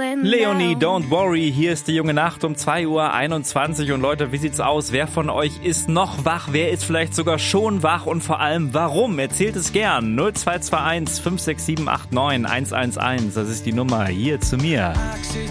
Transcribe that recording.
Leonie, don't worry, hier ist die junge Nacht um 2:21 Uhr und Leute, wie sieht's aus? Wer von euch ist noch wach? Wer ist vielleicht sogar schon wach und vor allem warum? Erzählt es gern. 0221 56789 111, das ist die Nummer hier zu mir.